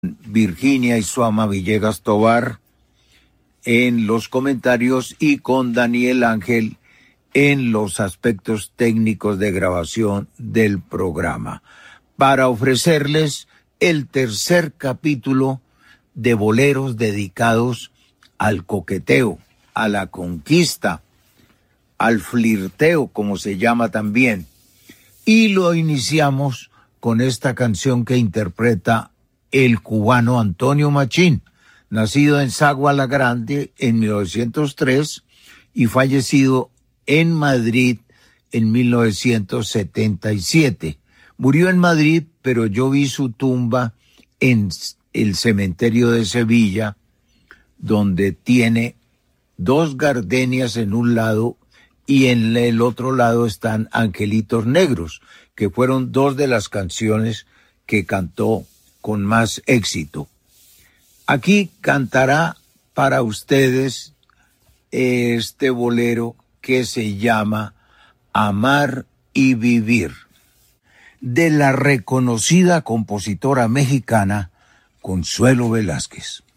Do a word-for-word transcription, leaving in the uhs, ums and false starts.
Virginia Isuama Villegas Tovar en los comentarios y con Daniel Ángel en los aspectos técnicos de grabación del programa, para ofrecerles el tercer capítulo de boleros dedicados al coqueteo, a la conquista, al flirteo, como se llama también. Y lo iniciamos con esta canción que interpreta el cubano Antonio Machín, nacido en Sagua la Grande en mil novecientos tres y fallecido en Madrid en mil novecientos setenta y siete. Murió en Madrid, pero yo vi su tumba en el cementerio de Sevilla, donde tiene dos gardenias en un lado y en el otro lado están Angelitos Negros, que fueron dos de las canciones que cantó con más éxito. Aquí cantará para ustedes este bolero que se llama Amar y Vivir, de la reconocida compositora mexicana Consuelo Velázquez.